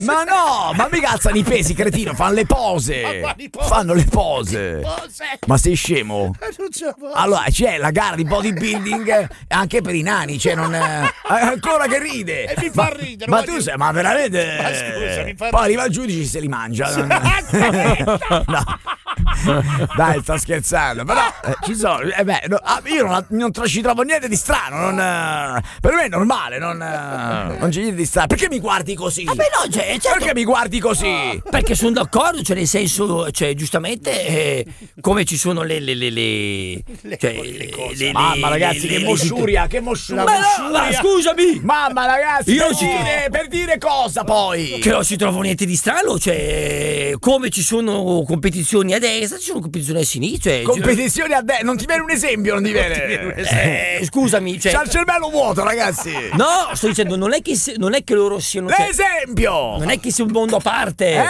Ma no, ma mica alzano i pesi, cretino, fanno le pose. Fanno le pose. Ma sei scemo? Allora, c'è la gara di bodybuilding anche per i nani, cioè non ancora che ride. E mi fa ridere. Ma tu sei, ma veramente. Ma scusa, mi fa Poi arriva il giudice e se li mangia. No. Dai, sto scherzando, però ci sono. Io non ci trovo niente di strano. Per me è normale, non c'è niente di strano. Perché mi guardi così? Vabbè, no, certo. Perché mi guardi così? Perché sono d'accordo, cioè nel senso, cioè giustamente come ci sono le cose. Mamma ragazzi, che mosciuria, che mosciuria. Ma scusami! Mamma ragazzi, Io per dire cosa poi? Che non si trova niente di strano, cioè come ci sono competizioni a destra, ci sono competizioni a sinistra. Competizioni a destra, non ti viene un esempio, non ti viene. Scusami, cioè. C'ha il cervello vuoto, ragazzi. No, sto dicendo, non è che loro siano. L'esempio! Non è che sia un mondo a parte.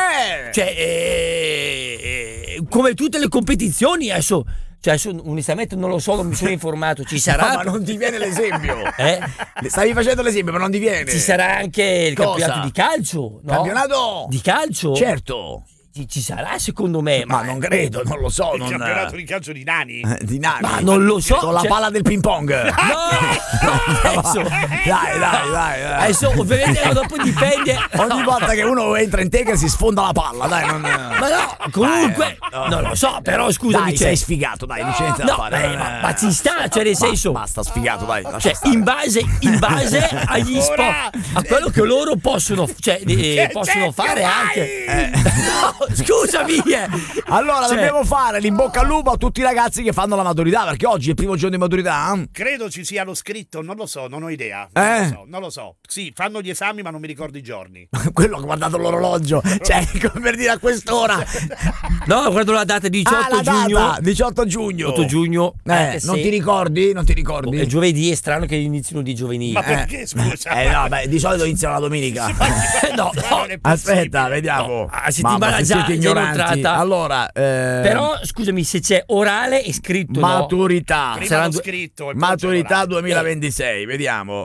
Cioè, come tutte le competizioni, adesso. Cioè, onestamente non lo so, non mi sono informato. Ci sarà. No, ma non ti viene l'esempio. Stavi facendo l'esempio, ma non ti viene. Ci sarà anche il campionato di calcio, no? Campionato di calcio? Certo. Ci sarà secondo me, ma non credo, non lo so. Il campionato di calcio di nani? Di nani. Ma non lo so. Con la palla del ping pong. Adesso. Dai. Adesso ovviamente dopo dipende. Ogni volta che uno entra in tegra si sfonda la palla, dai. Ma no, comunque non lo so, però scusami. Dai, sei sfigato, dai, non c'è niente da fare. Ma ci sta, cioè nel senso. Basta, sfigato, dai. Cioè, in base agli sport, a quello che loro possono fare anche. No, scusami. Allora dobbiamo fare l'in bocca al lupo a tutti i ragazzi che fanno la maturità, perché oggi è il primo giorno di maturità. Credo ci sia lo scritto, non lo so, non ho idea. Non lo so. Sì, fanno gli esami, ma non mi ricordo i giorni. Quello ha guardato l'orologio, cioè come per dire a quest'ora. No, guardo la data 18 giugno. 18 giugno. 8 giugno. Non ti ricordi? Non ti ricordi? È giovedì, è strano che iniziano di giovedì. Ma perché, scusa? Di solito iniziano la domenica. No. Aspetta, vediamo. A settimana già ignoranti. Allora, però scusami, se c'è orale e scritto maturità. No. Sarà scritto. Maturità 2026, vediamo.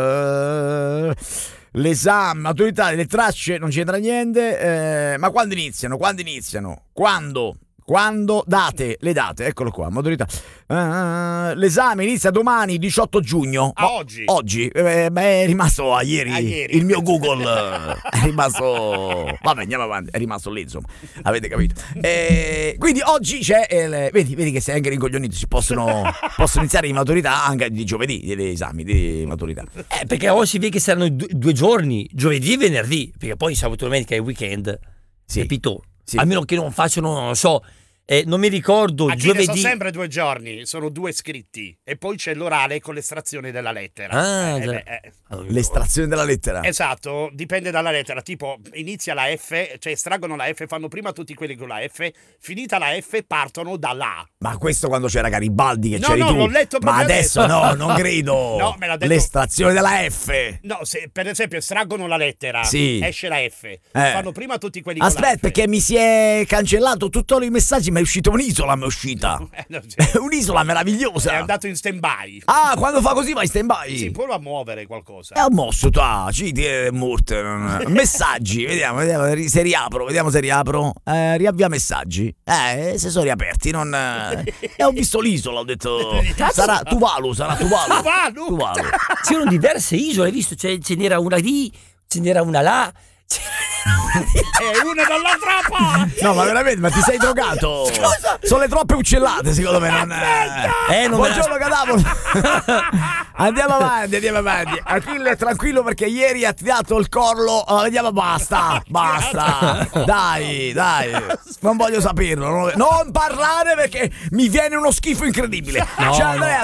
L'esame, maturità, le tracce non c'entra niente. Ma quando iniziano? Quando? Le date, eccolo qua, maturità. L'esame inizia domani 18 giugno. Oggi? È rimasto a ieri. Il mio Google è rimasto. Vabbè, andiamo avanti, è rimasto lì, insomma. Avete capito? Quindi oggi c'è. Vedi che sei anche rincoglionito. Possono iniziare in maturità anche di giovedì, gli esami di maturità. Perché oggi si vede che saranno due giorni, giovedì e venerdì. Perché poi sabato e domenica è weekend. Sì. Capito? Sì. A meno che non facciano, non lo so. Non mi ricordo, giovedì. Sono sempre 2 giorni, sono 2 scritti e poi c'è l'orale con l'estrazione della lettera. L'estrazione della lettera. Esatto, dipende dalla lettera. Tipo, inizia la F, cioè estraggono la F, fanno prima tutti quelli con la F, finita la F partono dall'A. Ma questo quando c'era Garibaldi che c'eri tu. l'ho letto proprio. Ma adesso no, non credo. No, me l'ha detto. L'estrazione della F. No, se per esempio estraggono la lettera, esce la F. Fanno prima tutti quelli con la F. Aspetta, perché mi si è cancellato tutti i messaggi, ma è uscita un'isola, un'isola meravigliosa. È andato in stand-by. Ah, quando fa così va in stand-by. Si può muovere qualcosa. Ho mosso, messaggi, vediamo se riapro, riavvia messaggi. Se sono riaperti, non ho visto l'isola, ho detto sarà Tuvalu. C'erano diverse isole, hai visto? Ce n'era una lì, ce n'era una là. E una dall'altra parte. No, ma veramente, ma ti sei drogato? Scusa. Sono le troppe uccellate, secondo me. Buongiorno Cadavolo. Andiamo avanti. Achille, tranquillo, perché ieri ha tirato il collo. Vediamo, basta. Dai. Non voglio saperlo. Non parlare perché mi viene uno schifo incredibile. Andrea,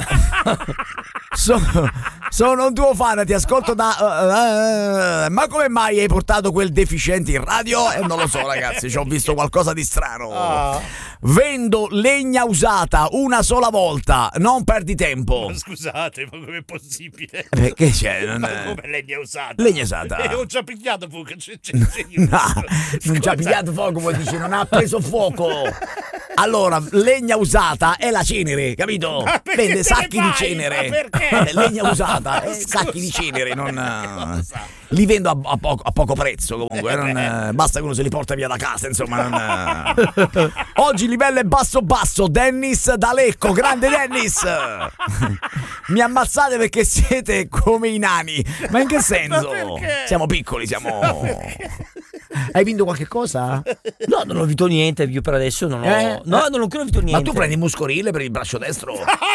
sono un tuo fan, ti ascolto ma come mai hai portato quel deficiente in radio? Non lo so, ragazzi, ci ho visto qualcosa di strano. Vendo legna usata una sola volta, non perdi tempo. Ma scusate, ma com'è possibile? Perché c'è? Ma come legna usata? Legna usata. Ho già pigliato fuoco. No, non ci ha pigliato fuoco, vuol dire, non ha preso fuoco. Allora, legna usata è la cenere, capito? Vende sacchi di cenere. Perché? Legna usata è sacchi di cenere, non li vendo a poco prezzo comunque, basta che uno se li porta via da casa, insomma. Oggi il livello è basso. Dennis da Lecco, grande Dennis. Mi ammazzate perché siete come i nani. Ma in che senso? Siamo piccoli, siamo. Hai vinto qualche cosa? No, non ho vinto niente, io per adesso non ho. No, non ho ancora vinto niente. Ma tu prendi muscorile per il braccio destro?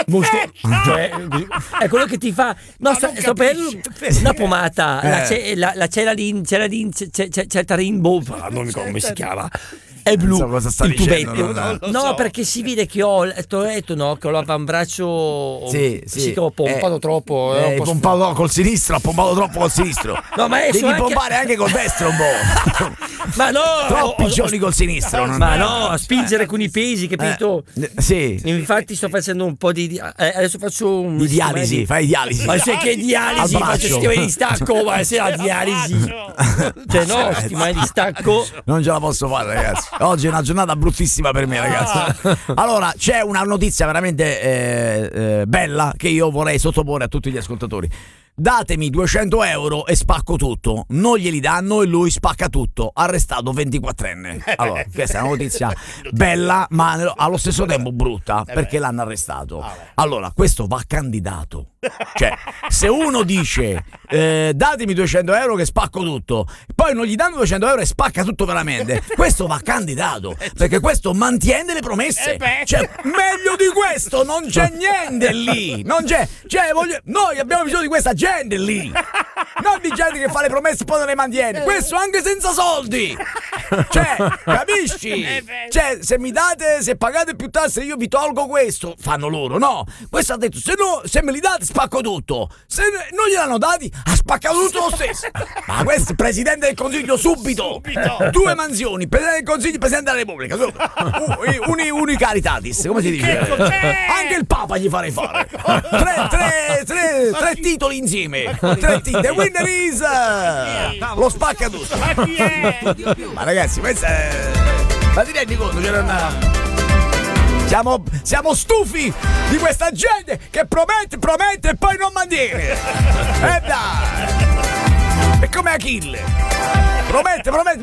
È quello che ti fa. No, sto prendendo una pomata. La Celtarin non mi ricordo come si chiama. È blu. So cosa sta dicendo, no, perché si vede che ho detto, no, che ho l'avambraccio che ho pompato troppo. Pompato col sinistro, ha pompato troppo col sinistro. No, ma devi pompare anche col destro un po'. Ma no, troppi giorni col sinistro. A spingere con i pesi, capito? Sì. Infatti sto facendo un po' di adesso faccio di dialisi, fai dialisi. Ma sai che dialisi? Faccio settimane di stacco, ma se la dialisi. Cioè no, settimane di stacco. Non ce la posso fare, ragazzi. Oggi è una giornata bruttissima per me, ragazzi. Allora, c'è una notizia veramente bella che io vorrei sottoporre a tutti gli ascoltatori. Datemi 200 euro e spacco tutto. Non glieli danno e lui spacca tutto. Arrestato 24enne. Allora, questa è una notizia bella, ma allo stesso tempo brutta, perché l'hanno arrestato. Allora, questo va candidato. Cioè, se uno dice datemi 200 euro che spacco tutto, poi non gli danno 200 euro e spacca tutto veramente, questo va candidato, perché questo mantiene le promesse. Cioè, meglio di questo non c'è niente lì. Non c'è. Cioè, noi abbiamo bisogno di questa gente lì, non di gente che fa le promesse e poi non le mantiene. Questo anche senza soldi. Cioè, capisci? Cioè, se pagate più tasse io vi tolgo questo. Fanno loro, no? Questo ha detto, se me li date spacco tutto. Se non gliel'hanno dati, ha spaccato tutto lo stesso. Ma questo è Presidente del Consiglio subito. 2 mansioni, Presidente del Consiglio, Presidente della Repubblica. Uni caritatis, come si dice? Anche il Papa gli farei fare. 3 titoli insieme. 3 titoli. The winner is lo spacca tutto. Ma ragazzi, questa è. Ma ti rendi conto? Siamo stufi di questa gente che promette e poi non mantiene. Dai! È come Achille. Promette,